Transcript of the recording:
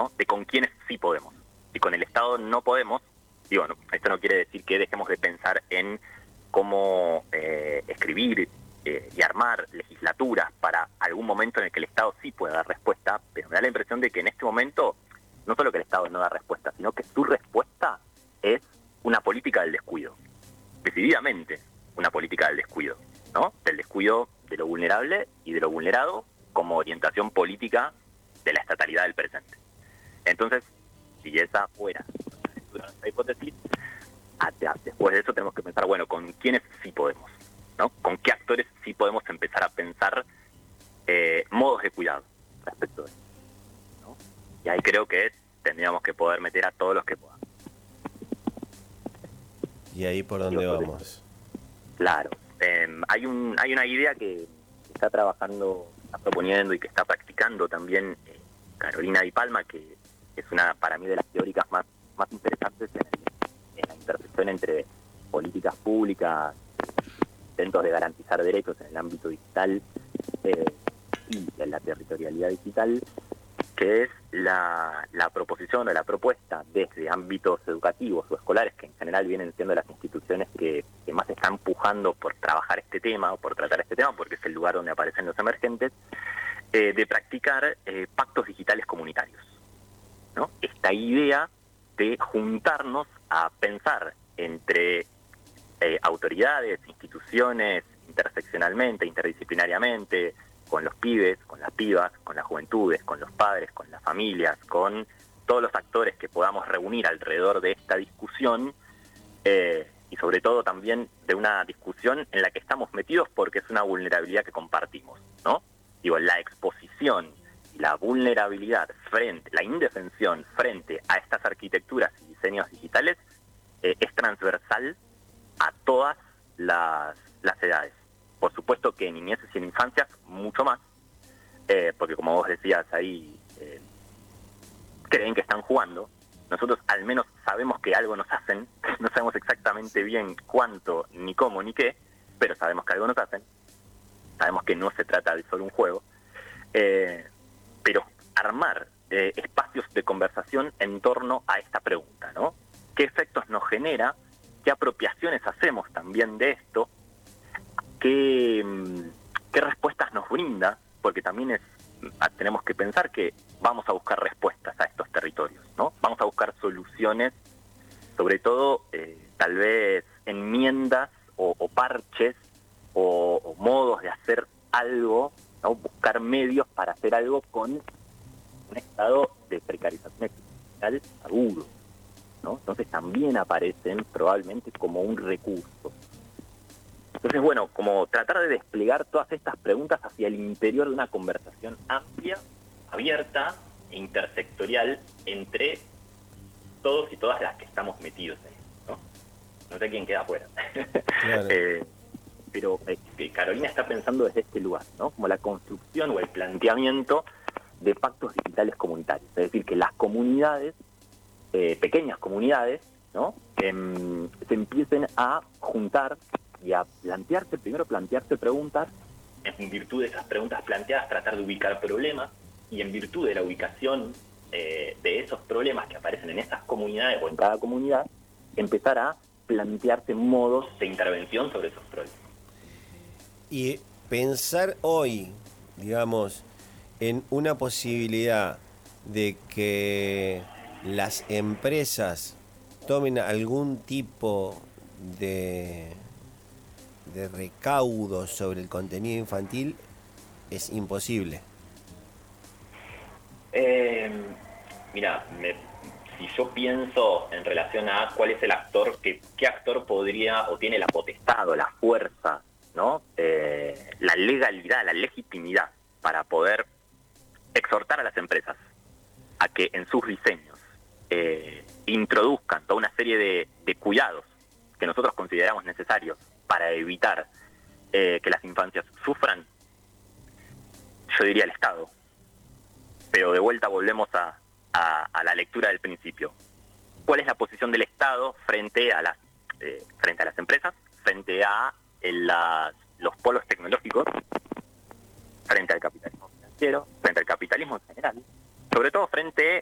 ¿no? De con quiénes sí podemos. Si con el Estado no podemos, digo, no, esto no quiere decir que dejemos de pensar en cómo escribir y armar legislaturas para algún momento en el que el Estado sí pueda dar respuesta, pero me da la impresión de que en este momento no solo que el Estado no da respuesta, sino que su respuesta es una política del descuido, decididamente una política del descuido, ¿no? Del descuido de lo vulnerable y de lo vulnerado como orientación política de la estatalidad del presente. Entonces, si esa fuera nuestra hipótesis, después de eso tenemos que pensar, bueno, ¿con quiénes sí podemos? ¿No? ¿Con qué actores sí podemos empezar a pensar modos de cuidado respecto de eso? ¿No? Y ahí creo que tendríamos que poder meter a todos los que podamos. ¿Y ahí por dónde vamos? Claro. Hay una idea que está trabajando, está proponiendo y que está practicando también Carolina Di Palma, que es una, para mí, de las teóricas más interesantes en la intersección entre políticas públicas, intentos de garantizar derechos en el ámbito digital y en la territorialidad digital, que es la proposición o la propuesta desde ámbitos educativos o escolares, que en general vienen siendo las instituciones que más están empujando por trabajar este tema o por tratar este tema, porque es el lugar donde aparecen los emergentes, de practicar pactos digitales comunitarios, ¿no? Esta idea de juntarnos a pensar entre autoridades, instituciones, interseccionalmente, interdisciplinariamente, con los pibes, con las pibas, con las juventudes, con los padres, con las familias, con todos los actores que podamos reunir alrededor de esta discusión, y sobre todo también de una discusión en la que estamos metidos porque es una vulnerabilidad que compartimos, ¿no? Digo, la exposición y la vulnerabilidad la indefensión frente a estas arquitecturas y diseños digitales es transversal a todas las edades. Por supuesto que en niñeces y en infancias mucho más, porque como vos decías ahí, creen que están jugando. Nosotros al menos sabemos que algo nos hacen, no sabemos exactamente bien cuánto, ni cómo, ni qué, pero sabemos que algo nos hacen, sabemos que no se trata de solo un juego, pero armar espacios de conversación en torno a esta pregunta, ¿no? ¿Qué efectos nos genera? ¿Qué apropiaciones hacemos también de esto? ¿Qué respuestas nos brinda? Porque también tenemos que pensar que vamos a buscar respuestas a estos territorios, ¿no? Vamos a buscar soluciones, sobre todo tal vez enmiendas o parches o modos de hacer algo, ¿no? Buscar medios para hacer algo con un estado de precarización existencial agudo, ¿no? Entonces también aparecen probablemente como un recurso. Entonces, bueno, como tratar de desplegar todas estas preguntas hacia el interior de una conversación amplia, abierta e intersectorial entre todos y todas las que estamos metidos en esto, ¿no? No sé quién queda afuera. Claro. Pero Carolina está pensando desde este lugar, ¿no? Como la construcción o el planteamiento de pactos digitales comunitarios. Es decir, que las comunidades, pequeñas comunidades, ¿no? Se empiecen a juntar y a plantearse preguntas, en virtud de esas preguntas planteadas, tratar de ubicar problemas, y en virtud de la ubicación de esos problemas que aparecen en esas comunidades o en cada comunidad, empezar a plantearse modos de intervención sobre esos problemas. Y pensar hoy, digamos, en una posibilidad de que las empresas tomen algún tipo de recaudo sobre el contenido infantil es imposible. Mira, si yo pienso en relación a cuál es el actor, qué actor podría o tiene la potestad o la fuerza, ¿no? La legalidad, la legitimidad para poder exhortar a las empresas a que en sus diseños introduzcan toda una serie de cuidados que nosotros consideramos necesarios para evitar que las infancias sufran, yo diría el Estado. Pero de vuelta volvemos a la lectura del principio. ¿Cuál es la posición del Estado frente a las empresas, frente a los polos tecnológicos, frente al capitalismo financiero, frente al capitalismo en general, sobre todo frente